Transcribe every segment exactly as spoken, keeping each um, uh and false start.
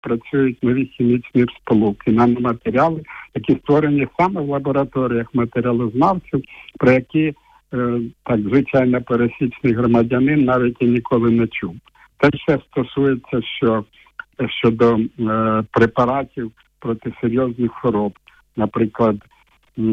працюють нові хімічні сполуки, наноматеріали, які створені саме в лабораторіях матеріалознавців, про які е, так звичайно пересічний громадянин навіть і ніколи не чув. Те ще стосується, що щодо е, препаратів проти серйозних хвороб, наприклад, е,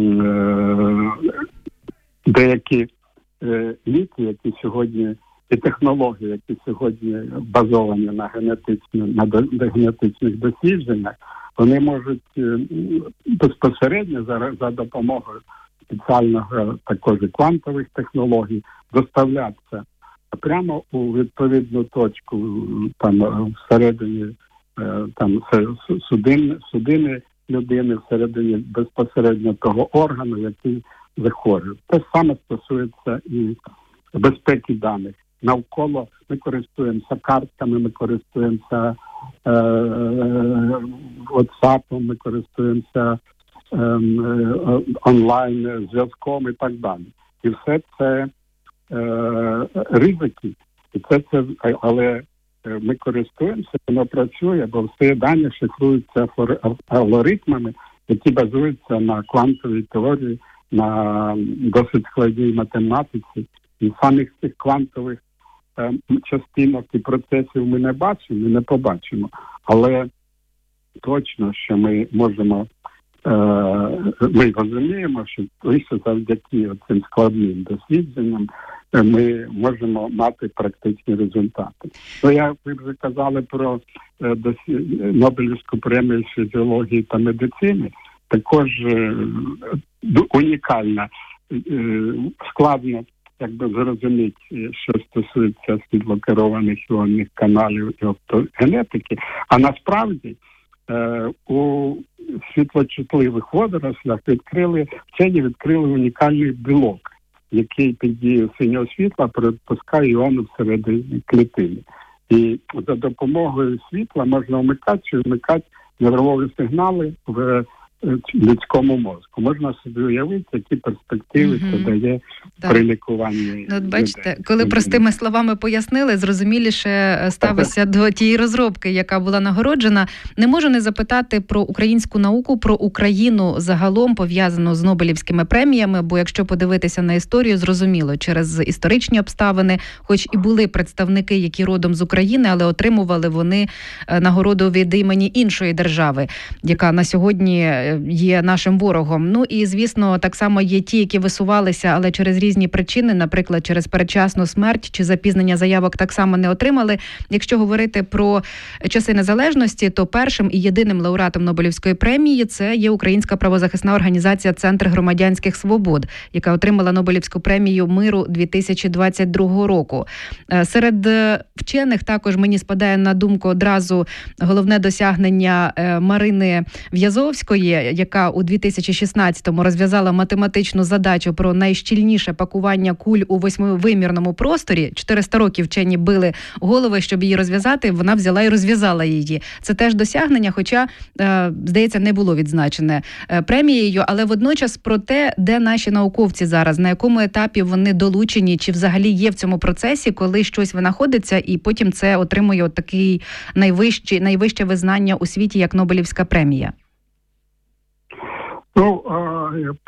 деякі е, ліки, які сьогодні, і технології, які сьогодні базовані на генетичні, на генетичних дослідженнях, вони можуть е, безпосередньо за, за допомогою спеціального також і квантових технологій доставлятися прямо у відповідну точку, там всередині там судини, судини людини, всередині безпосередньо того органу, який захворює. Те саме стосується і безпеки даних. Навколо ми користуємося картками, ми користуємося е, WhatsApp, ми користуємося е, онлайн зв'язком і так далі. І все це е, ризики. І це, це, але ми користуємося, воно працює, бо всі дані шифруються алгоритмами, які базуються на квантовій теорії, на досить складній математиці. І самих цих квантових е, частинок і процесів ми не бачимо, ми не побачимо. Але точно, що ми можемо, е, ми розуміємо, що лише завдяки цим складним дослідженням ми можемо мати практичні результати. Ну, я, ви вже казали про е, досі... Нобелівську премію з фізіології та медицини. Також е, унікальна, е, складно якби зрозуміти, що стосується світлокерованих іонних каналів і оптогенетики. А насправді е, у світлочутливих водорослях відкрили, вчені відкрили унікальний білок, який під дією синього світла пропускає іони всередині клітини. І за допомогою світла можна вмикати чи вмикати нервові сигнали в людському мозку. Можна собі уявити, які перспективи mm-hmm. це дає так. при лікуванні. Ну, от бачите, людей. Коли простими словами пояснили, зрозуміліше ставися до тієї розробки, яка була нагороджена. Не можу не запитати про українську науку, про Україну загалом пов'язану з Нобелівськими преміями, бо якщо подивитися на історію, зрозуміло, через історичні обставини, хоч і були представники, які родом з України, але отримували вони нагороду від імені іншої держави, яка на сьогодні є нашим ворогом. Ну і, звісно, так само є ті, які висувалися, але через різні причини, наприклад, через передчасну смерть чи запізнення заявок так само не отримали. Якщо говорити про часи незалежності, то першим і єдиним лауреатом Нобелівської премії це є українська правозахисна організація «Центр громадянських свобод», яка отримала Нобелівську премію миру дві тисячі двадцять другого року. Серед вчених також мені спадає на думку одразу головне досягнення Марини В'язовської, яка у дві тисячі шістнадцятому розв'язала математичну задачу про найщільніше пакування куль у восьмивимірному просторі. чотириста років вчені били голови, щоб її розв'язати, вона взяла і розв'язала її. Це теж досягнення, хоча, здається, не було відзначене премією, але водночас про те, де наші науковці зараз, на якому етапі вони долучені, чи взагалі є в цьому процесі, коли щось винаходиться, і потім це отримує от такий найвищий, найвище визнання у світі, як Нобелівська премія. Ну,